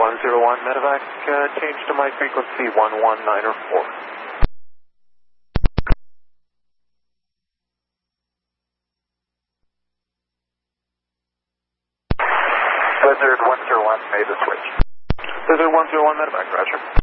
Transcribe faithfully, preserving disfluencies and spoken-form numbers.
one zero one medevac, uh, change to my frequency one one nine or four. Blizzard one zero one made the switch. Blizzard one zero one medevac, roger.